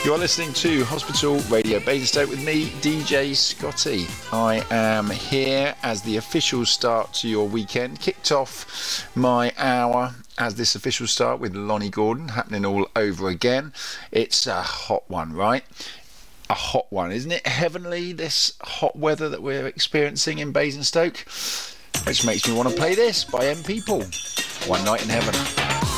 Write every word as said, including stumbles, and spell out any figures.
You're listening to Hospital Radio Basingstoke with me, D J Scotty. I am here as the official start to your weekend. Kicked off my hour as this official start with Lonnie Gordon, happening all over again. It's a hot one, right? A hot one, isn't it? Heavenly, this hot weather that we're experiencing in Basingstoke, which makes me want to play this by M People. One Night in Heaven.